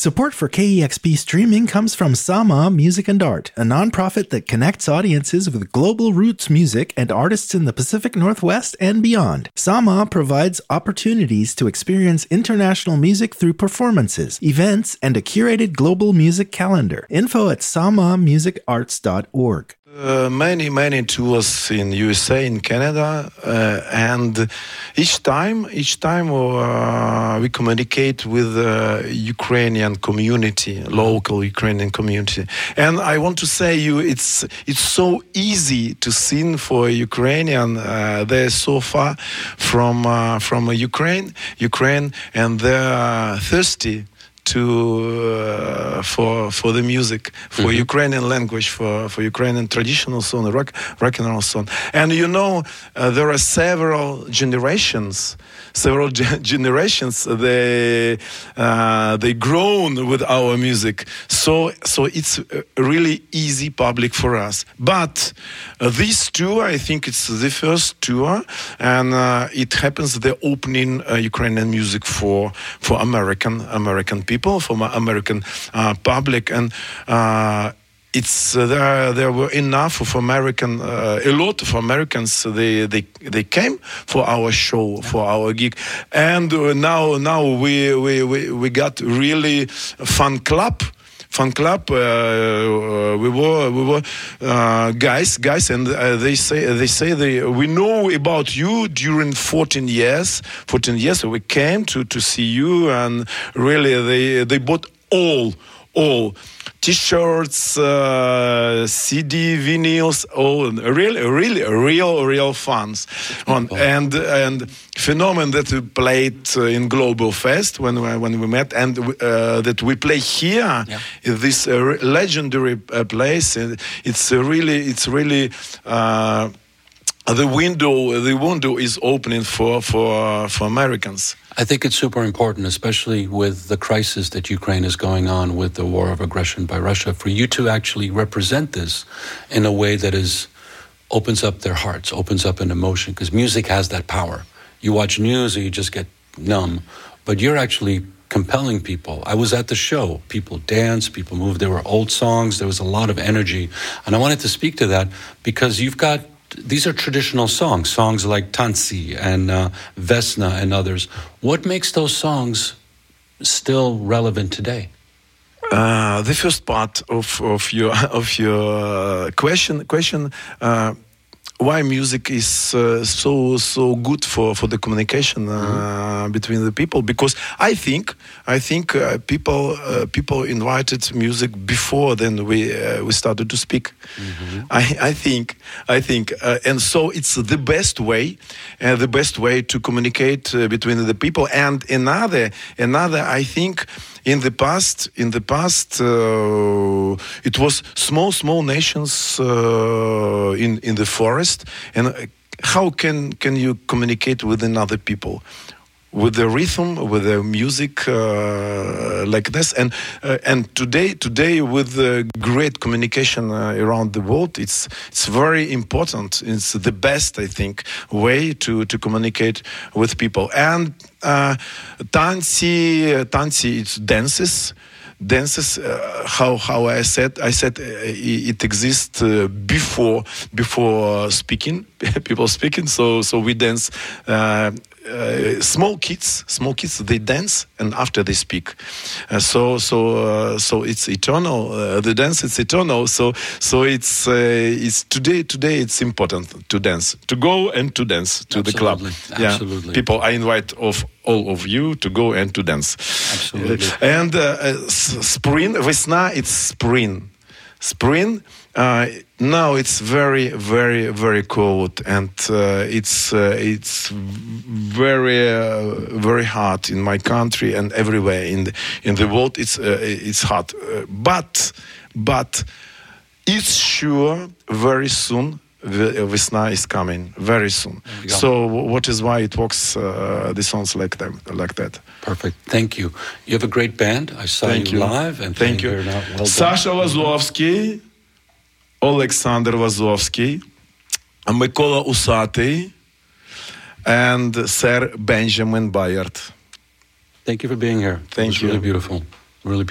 Support for KEXP streaming comes from Sama Music and Art, a nonprofit that connects audiences with global roots music and artists in the Pacific Northwest and beyond. Sama provides opportunities to experience international music through performances, events, and a curated global music calendar. Info at samamusicarts.org. Many tours in USA, in Canada, and each time we communicate with the Ukrainian community, local Ukrainian community. And I want to say it's so easy to sing for Ukrainian. They're so far from Ukraine, and they're thirsty for the music, for Ukrainian language, for Ukrainian traditional song, rock and roll song. And there are several generations. They grown with our music. So it's really easy public for us. But this tour, I think it's the first tour, and it happens the opening Ukrainian music for American people, for American public, and there were enough of American, a lot of Americans. They came for our show, for our gig, and now we got really fun club. We were guys, and they say we know about you during 14 years. We came to see you, and really they bought all T-shirts, CD, vinyls, all real fans. And phenomenon that we played in Global Fest when we met, and that we play here in this legendary place. It's really. The window is opening for Americans. I think it's super important, especially with the crisis that Ukraine is going on with the war of aggression by Russia, for you to actually represent this in a way that opens up their hearts, opens up an emotion, because music has that power. You watch news or you just get numb, but you're actually compelling people. I was at the show. People danced, people moved. There were old songs. There was a lot of energy. And I wanted to speak to that because these are traditional songs like Tansi and Vesna and others. What makes those songs still relevant today? The first part of your question. Why music is so good for the communication between the people? Because I think people invited music before then we started to speak. I think, and so it's the best way to communicate between the people. And another, I think. In the past, it was small nations in the forest, and how can you communicate with another people? With the rhythm, with the music like this, and today with the great communication around the world, it's very important. It's the best, I think, way to communicate with people. And Tansi, it's dances. How I said it exists before speaking, people speaking. So we dance. Small kids, they dance, and after they speak. So it's eternal. The dance is eternal. So it's today. It's important to dance, to go and to dance to the club. Absolutely. Yeah, people. I invite all of you to go and to dance. Absolutely. And spring, Vesna, it's spring. Now it's very, very, very cold, and it's very, very hot in my country and everywhere in the world. It's hot, but it's sure very soon. Vesna is coming very soon. So what is why it works the songs like that. Perfect. Thank you. You have a great band. I saw you live. And thank you. Well, Sasha Вазовський, Олександр Вазовський, Микола Усатий, and Sir Benjamin Bayard. Thank you for being here. Thank you. Really beautiful. Really beautiful.